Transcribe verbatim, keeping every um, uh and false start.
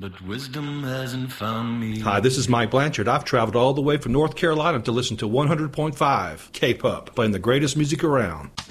but wisdom hasn't found me. Hi, this is Mike Blanchard. I've traveled all the way from North Carolina to listen to one hundred point five K-Pop, playing the greatest music around.